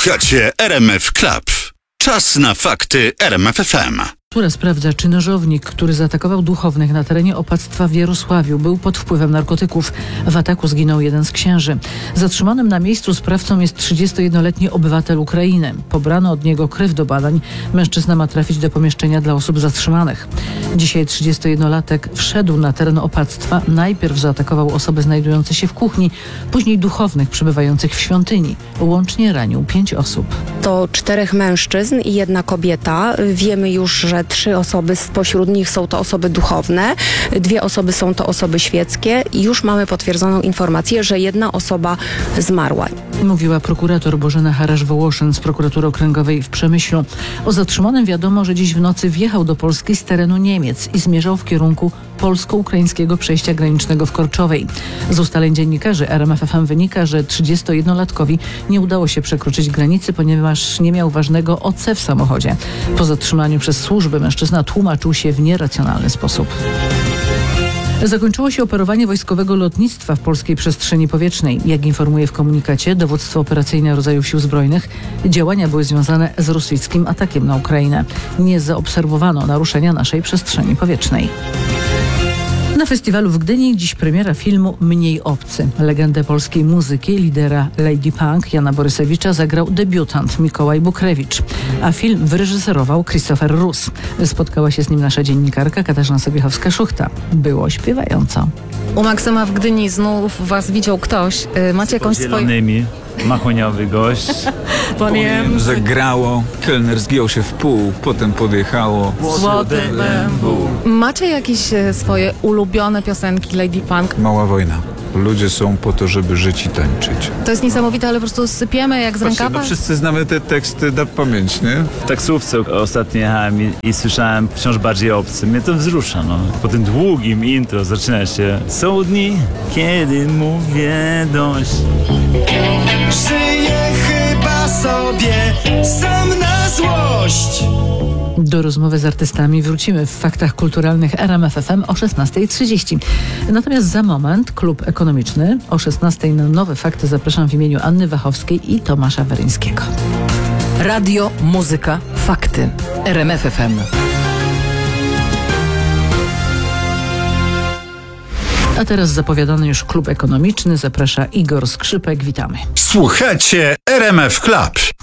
Słuchacie RMF Club. Czas na fakty RMF FM. Która sprawdza, czy nożownik, który zaatakował duchownych na terenie opactwa w Jarosławiu, był pod wpływem narkotyków. W ataku zginął jeden z księży. Zatrzymanym na miejscu sprawcą jest 31-letni obywatel Ukrainy. Pobrano od niego krew do badań. Mężczyzna ma trafić do pomieszczenia dla osób zatrzymanych. Dzisiaj 31-latek wszedł na teren opactwa. Najpierw zaatakował osoby znajdujące się w kuchni, później duchownych przebywających w świątyni. Łącznie ranił 5 osób. To 4 mężczyzn i 1 kobieta. Wiemy już, że 3 osoby spośród nich są to osoby duchowne, 2 osoby są to osoby świeckie i już mamy potwierdzoną informację, że 1 osoba zmarła. Mówiła prokurator Bożena Harasz-Wołoszyn z prokuratury okręgowej w Przemyślu. O zatrzymanym wiadomo, że dziś w nocy wjechał do Polski z terenu Niemiec i zmierzał w kierunku polsko-ukraińskiego przejścia granicznego w Korczowej. Z ustaleń dziennikarzy RMF FM wynika, że 31-latkowi nie udało się przekroczyć granicy, ponieważ nie miał ważnego OC w samochodzie. Po zatrzymaniu przez służby mężczyzna tłumaczył się w nieracjonalny sposób. Zakończyło się operowanie wojskowego lotnictwa w polskiej przestrzeni powietrznej. Jak informuje w komunikacie Dowództwo Operacyjne Rodzajów Sił Zbrojnych, działania były związane z rosyjskim atakiem na Ukrainę. Nie zaobserwowano naruszenia naszej przestrzeni powietrznej. Na festiwalu w Gdyni dziś premiera filmu Mniej obcy. Legendę polskiej muzyki, lidera Lady Punk Jana Borysewicza zagrał debiutant Mikołaj Bukrewicz, a film wyreżyserował Christopher Rus. Spotkała się z nim nasza dziennikarka Katarzyna Sobiechowska-Szuchta. Było śpiewająco. U Maksyma w Gdyni znów was widział ktoś. Macie jakąś swoją... Machoniowy gość. Powiem, że grało, kelner zgiął się w pół, potem podjechało. Złoty bębu. Macie jakieś swoje ulubione piosenki Lady Punk? Mała wojna. Ludzie są po to, żeby żyć i tańczyć. To jest niesamowite, ale po prostu sypiemy jak z rękawa. No wszyscy znamy te teksty na pamięć, nie? W taksówce ostatnio jechałem i słyszałem Wciąż bardziej obcy. Mnie to wzrusza, no. Po tym długim intro zaczyna się: są dni, kiedy mówię dość. Żyję chyba sobie sam na złość. Do rozmowy z artystami wrócimy w Faktach Kulturalnych RMF FM o 16:30. Natomiast za moment Klub Ekonomiczny. O 16:00 na nowe fakty zapraszam w imieniu Anny Wachowskiej i Tomasza Weryńskiego. Radio, muzyka, fakty. RMF FM. A teraz zapowiadany już Klub Ekonomiczny. Zaprasza Igor Skrzypek. Witamy. Słuchacie RMF Club.